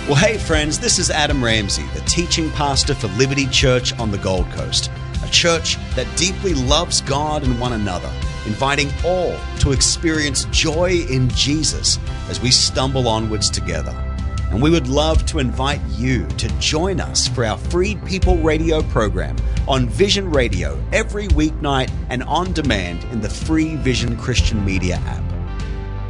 Well, hey friends, this is Adam Ramsey, the teaching pastor for Liberty Church on the Gold Coast, a church that deeply loves God and one another, inviting all to experience joy in Jesus as we stumble onwards together. And we would love to invite you to join us for our Freed People radio program on Vision Radio every weeknight and on demand in the free Vision Christian Media app.